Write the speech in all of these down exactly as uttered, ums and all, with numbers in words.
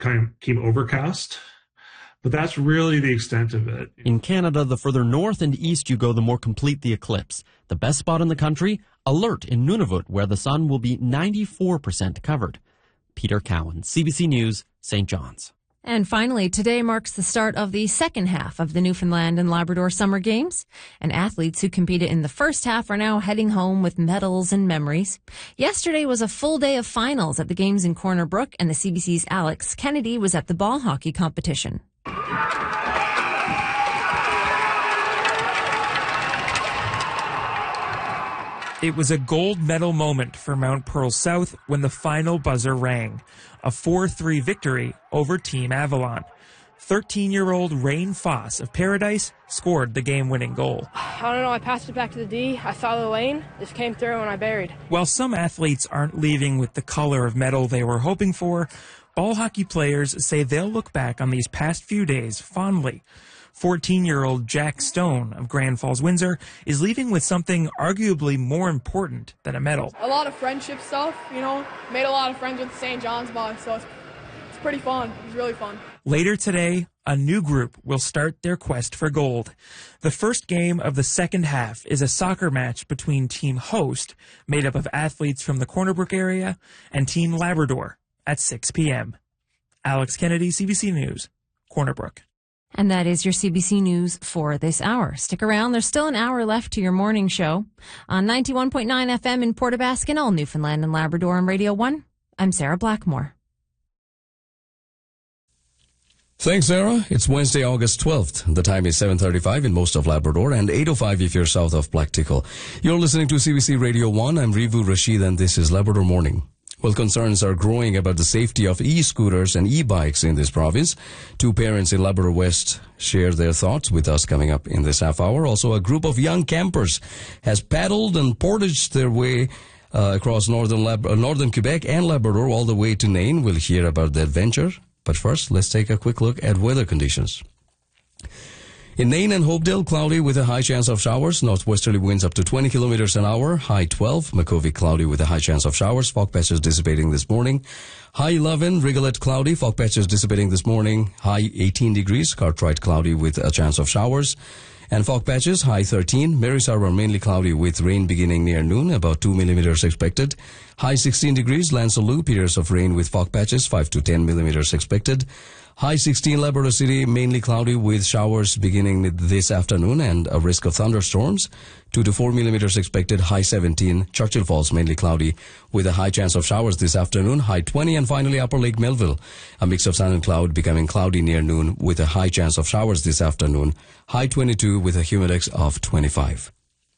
kind of became overcast. But that's really the extent of it. In Canada, the further north and east you go, the more complete the eclipse. The best spot in the country, Alert in Nunavut, where the sun will be ninety-four percent covered. Peter Cowan, C B C News, Saint John's. And finally, today marks the start of the second half of the Newfoundland and Labrador Summer Games. And athletes who competed in the first half are now heading home with medals and memories. Yesterday was a full day of finals at the games in Corner Brook, and the C B C's Alex Kennedy was at the ball hockey competition. It was a gold medal moment for Mount Pearl South when the final buzzer rang. A four three victory over Team Avalon. thirteen-year-old Rain Foss of Paradise scored the game-winning goal. I don't know, I passed it back to the D. I saw the lane, just came through and I buried. While some athletes aren't leaving with the color of medal they were hoping for, ball hockey players say they'll look back on these past few days fondly. fourteen-year-old Jack Stone of Grand Falls, Windsor is leaving with something arguably more important than a medal. A lot of friendship stuff, you know, made a lot of friends with the Saint John's boys, so it's, it's pretty fun. It's really fun. Later today, a new group will start their quest for gold. The first game of the second half is a soccer match between Team Host, made up of athletes from the Corner Brook area, and Team Labrador at six p.m. Alex Kennedy, C B C News, Corner Brook. And that is your C B C News for this hour. Stick around. There's still an hour left to your morning show. On ninety-one point nine F M in Port aux Basques and all Newfoundland and Labrador on Radio one, I'm Sarah Blackmore. Thanks, Sarah. It's Wednesday, August twelfth. The time is seven thirty-five in most of Labrador and eight oh five if you're south of Black Tickle. You're listening to C B C Radio one. I'm Rivu Rashid and this is Labrador Morning. Well, concerns are growing about the safety of e-scooters and e-bikes in this province. Two parents in Labrador West share their thoughts with us coming up in this half hour. Also, a group of young campers has paddled and portaged their way uh, across northern Lab- uh, northern Quebec and Labrador all the way to Nain. We'll hear about the adventure. But first, let's take a quick look at weather conditions. In Nain and Hopedale, cloudy with a high chance of showers. Northwesterly winds up to twenty kilometers an hour. High twelve. Makuvik, cloudy with a high chance of showers. Fog patches dissipating this morning. High eleven. Rigolet, cloudy. Fog patches dissipating this morning. High eighteen degrees. Cartwright, cloudy with a chance of showers. And fog patches, high thirteen. Marys Harbour, mainly cloudy with rain beginning near noon. About two millimeters expected. High sixteen degrees. Lansaloo, periods of rain with fog patches. five to ten millimeters expected. High sixteen, Labrador City, mainly cloudy with showers beginning this afternoon and a risk of thunderstorms. two to four millimeters expected. High seventeen, Churchill Falls, mainly cloudy with a high chance of showers this afternoon. High twenty, and finally Upper Lake Melville, a mix of sun and cloud becoming cloudy near noon with a high chance of showers this afternoon. High twenty-two with a humidex of twenty-five.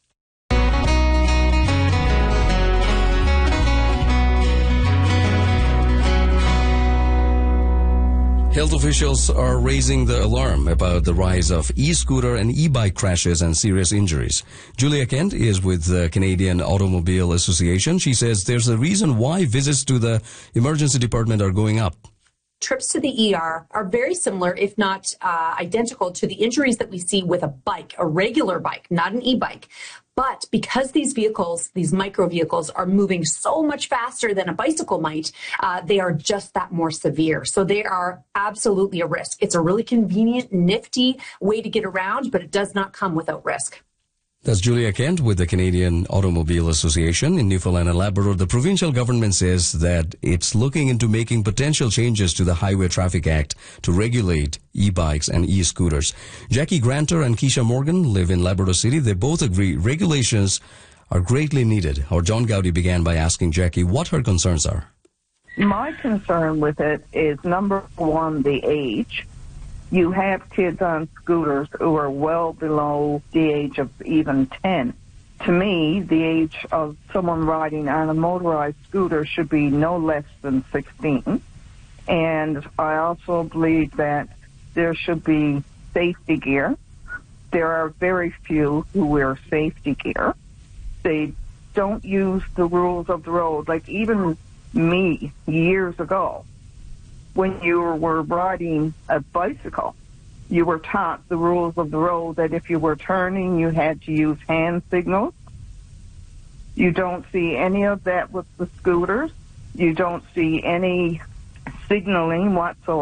Health officials are raising the alarm about the rise of e-scooter and e-bike crashes and serious injuries. Julia Kent is with the Canadian Automobile Association. She says there's a reason why visits to the emergency department are going up. Trips to the E R are very similar, if not uh, identical, to the injuries that we see with a bike, a regular bike, not an e-bike. But because these vehicles, these micro vehicles, are moving so much faster than a bicycle might, uh, they are just that more severe. So they are absolutely a risk. It's a really convenient, nifty way to get around, but it does not come without risk. That's Julia Kent with the Canadian Automobile Association. In Newfoundland and Labrador, the provincial government says that it's looking into making potential changes to the Highway Traffic Act to regulate e-bikes and e-scooters. Jackie Granter and Keisha Morgan live in Labrador City. They both agree regulations are greatly needed. Our John Gowdy began by asking Jackie what her concerns are. My concern with it is, number one, the age. You have kids on scooters who are well below the age of even ten. To me, the age of someone riding on a motorized scooter should be no less than sixteen. And I also believe that there should be safety gear. There are very few who wear safety gear. They don't use the rules of the road. Like even me, years ago, when you were riding a bicycle, you were taught the rules of the road, that if you were turning, you had to use hand signals. You don't see any of that with the scooters. You don't see any signaling whatsoever.